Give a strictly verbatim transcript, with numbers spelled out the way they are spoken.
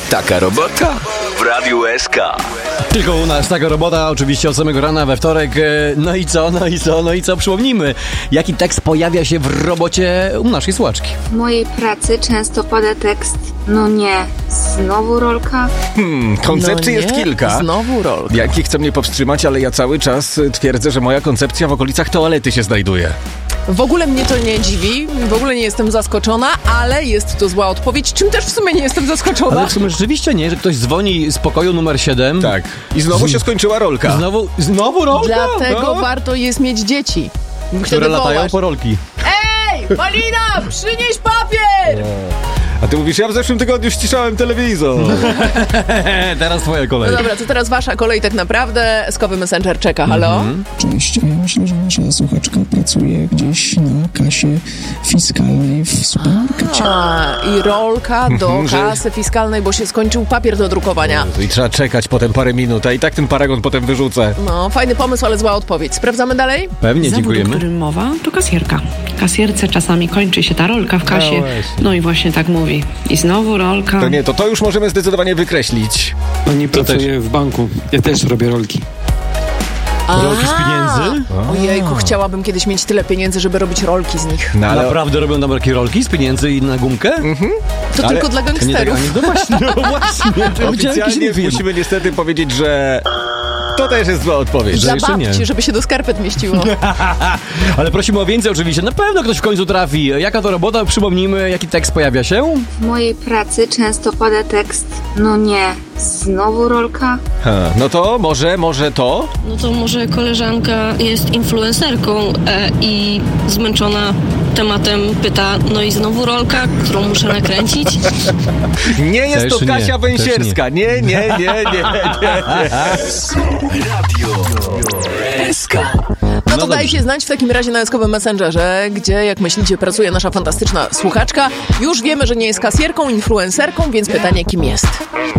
Taka robota w Radiu S K. Tylko u nas taka robota, oczywiście od samego rana we wtorek. No i co, no i co, no i co? Przypomnijmy, jaki tekst pojawia się w robocie u naszej słuchaczki. W mojej pracy często pada tekst: no nie, znowu rolka? Hmm, koncepcji no jest kilka. Znowu rolka. Jaki chce mnie powstrzymać, ale ja cały czas twierdzę, że moja koncepcja w okolicach toalety się znajduje. W ogóle mnie to nie dziwi, w ogóle nie jestem zaskoczona, ale jest to zła odpowiedź, czym też w sumie nie jestem zaskoczona. Ale w sumie rzeczywiście nie, że ktoś dzwoni z pokoju numer siedem. Tak. I znowu się skończyła rolka. Znowu, znowu rolka? Dlatego No. warto jest mieć dzieci. Które Wtedy latają wołasz: po rolki. Ej, Malina, przynieś papier! A ty mówisz, ja w zeszłym tygodniu ściszałem telewizor. Teraz twoja kolej. No dobra, to teraz wasza kolej tak naprawdę. Skowy Messenger czeka, halo? Cześć, ja myślę, że nasza słuchaczka pracuje gdzieś na kasie fiskalnej w supermarkecie. A, i rolka do Że- kasy fiskalnej, bo się skończył papier do drukowania. I trzeba czekać potem parę minut, a i tak ten paragon potem wyrzucę. No, fajny pomysł, ale zła odpowiedź. Sprawdzamy dalej? Pewnie, Zawód, o dziękujemy. którym mowa, to kasjerka. Kasjerce czasami kończy się ta rolka w kasie. No właśnie. No i właśnie tak mówi. I znowu rolka. To nie, to to już możemy zdecydowanie wykreślić. Pani pracuje w banku. Ja też robię rolki. Rolki z pieniędzy? Ojejku, chciałabym kiedyś mieć tyle pieniędzy, żeby robić rolki z nich. No ale Naprawdę robią tam takie rolki z pieniędzy i na gumkę? To Ale tylko dla To nie tak, gangsterów. ani- no właśnie, no właśnie. To widziałem jakiś oficjalnie film. musimy niestety powiedzieć, że to też jest zła odpowiedź. Dla jeszcze nie. babci, żeby się do skarpet mieściło. Ale prosimy o więcej oczywiście. Na pewno ktoś w końcu trafi. Jaka to robota? Przypomnijmy, jaki tekst pojawia się. W mojej pracy często pada tekst: no nie, znowu rolka? Ha, no to może, może to? No to może koleżanka jest influencerką e, i zmęczona tematem pyta, no i znowu rolka, którą muszę nakręcić. Nie jest Też to nie, Kasia też Węsierska. Nie, nie, nie, nie, nie, nie. Radio S K. No to dobrze. dajcie znać w takim razie na eskowym Messengerze, gdzie, jak myślicie, pracuje nasza fantastyczna słuchaczka. Już wiemy, że nie jest kasjerką, influencerką, więc pytanie, kim jest?